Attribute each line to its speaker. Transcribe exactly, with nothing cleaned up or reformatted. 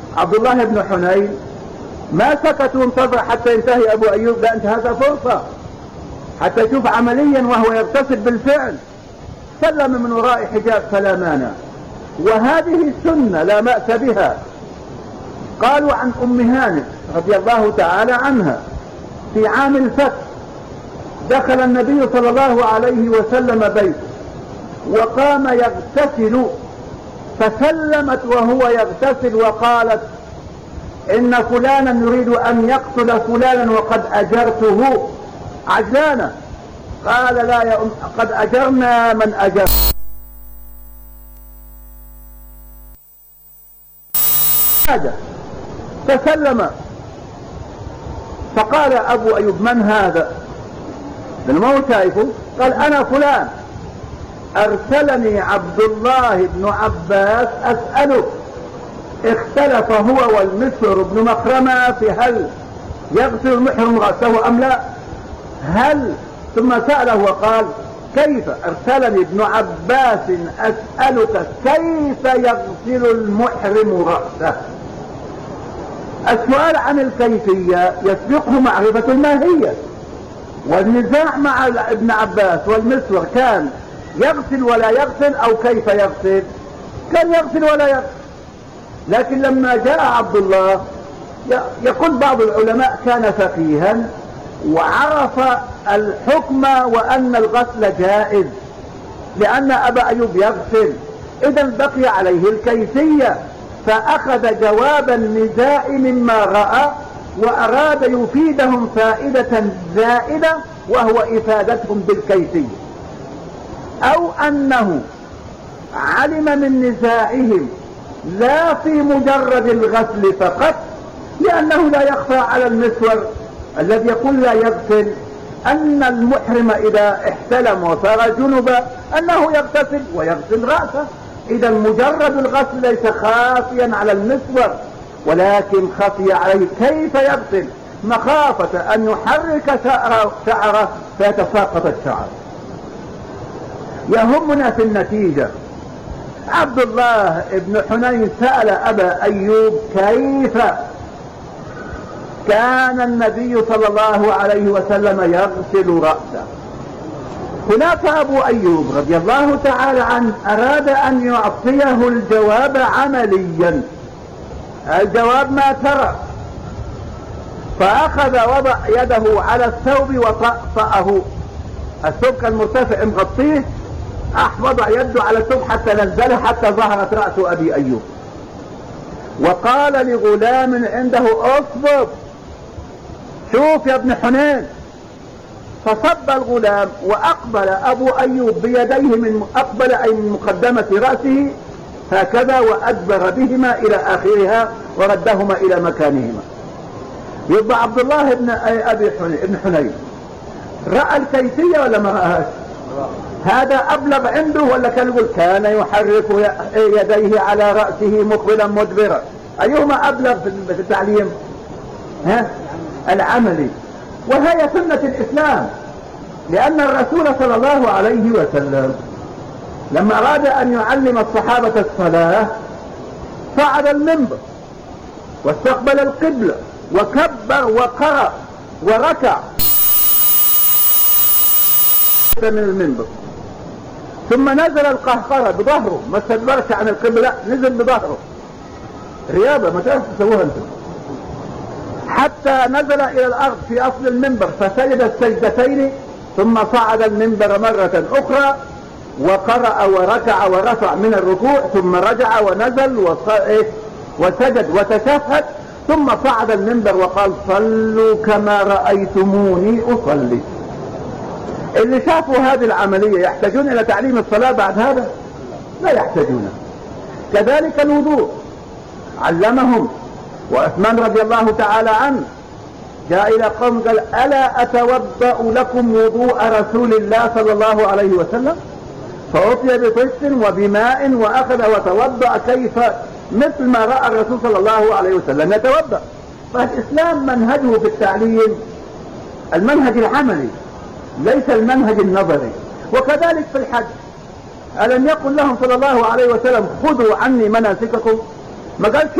Speaker 1: عبد الله بن حنين ما سكت وانتظر حتى ينتهي ابو ايوب، لا انت هذا فرصة حتى يشوف عمليا وهو يغتسل بالفعل، سلم من وراء حجاب فلا مانع، وهذه السنة لا بأس بها. قالوا عن ام هانئ رضي الله تعالى عنها في عام الفتح دخل النبي صلى الله عليه وسلم بيته وقام يغتسل، فسلمت وهو يغتسل وقالت إن فلانا يريد أن يقتل فلانا وقد أجرته عجلانا. قال لا يا أم، قد أجرنا من أجر. فسلم، فقال أبو أيوب من هذا؟ لأنه ما هو شايفه. قال أنا فلان، أرسلني عبد الله بن عباس أسأله. اختلف هو والمسور بن مخرمة في هل يغسل المحرم رأسه أم لا، هل ثم سأله وقال كيف؟ أرسلني ابن عباس أسألك كيف يغسل المحرم رأسه. السؤال عن الكيفية يسبقه معرفة الماهية، والنزاع مع ابن عباس والمسور كان يغسل ولا يغسل أو كيف يغسل؟ كان يغسل ولا يغسل. لكن لما جاء عبد الله، يقول بعض العلماء كان فقيها وعرف الحكم وأن الغسل جائز لأن أبا أيوب يغسل، إذا بقي عليه الكيفية، فأخذ جواب النزاع مما رأى وأراد يفيدهم فائدة زائدة وهو إفادتهم بالكيفية، أو أنه علم من نزاعهم لا في مجرد الغسل فقط، لأنه لا يخفى على المسور الذي يقول لا يغسل أن المحرم إذا احتلم وصار جنبا أنه يغتسل ويغسل رأسه. إذا مجرد الغسل ليس خافيا على المسور، ولكن خفي عليه كيف يغسل مخافة أن يحرك شعره, شعره فيتساقط الشعر. يهمنا في النتيجة عبد الله بن حنين سأل أبا أيوب كيف كان النبي صلى الله عليه وسلم يغسل رأسه. هناك أبو أيوب رضي الله تعالى عنه أراد أن يعطيه الجواب عمليا، الجواب ما ترى، فأخذ وضع يده على الثوب وطأطأه، الثوب كان مرتفع مغطيه، وضع يده على الثوب حتى نزله حتى ظهرت رأس أبي أيوب، وقال لغلام عنده اصبر شوف يا ابن حنين، فصب الغلام وأقبل أبو أيوب بيديه من أقبل أي من مقدمة رأسه هكذا وأدبر بهما إلى آخرها وردهما إلى مكانهما. يبقى عبد الله بن أبي حنين, حنين رأى الكيفية ولا ما رأهاش؟ هذا أبلغ عنده ولا كان يقول كان يحرك يديه على رأسه مقبلا مدبرا؟ أيهما أبلغ في التعليم؟ ها؟ العملي. وهي سنة الإسلام، لأن الرسول صلى الله عليه وسلم لما أراد أن يعلم الصحابة الصلاة صعد المنبر واستقبل القبلة وكبر وقرأ وركع من المنبر، ثم نزل القهقرة بظهره، ما استدبرش عن القبلة، نزل بظهره رياضة ما تعرف تسووها انتم، حتى نزل إلى الأرض في أصل المنبر فسجد السجدتين، ثم صعد المنبر مرة أخرى وقرأ وركع ورفع من الركوع، ثم رجع ونزل وسجد وتشهد، ثم صعد المنبر وقال صلوا كما رأيتموني أصلي. اللي شافوا هذه العملية يحتاجون إلى تعليم الصلاة بعد هذا؟ لا يحتاجون. كذلك الوضوء علمهم، وعثمان رضي الله تعالى عنه جاء إلى قوم قال ألا أتوضأ لكم وضوء رسول الله صلى الله عليه وسلم؟ فأتي بطشت وبماء وأخذ وتوضأ كيف مثل ما رأى الرسول صلى الله عليه وسلم يتوضأ. فالإسلام منهجه في التعليم المنهج العملي ليس المنهج النظري. وكذلك في الحج، ألم يقل لهم صلى الله عليه وسلم خذوا عني مناسككم؟ ما قالش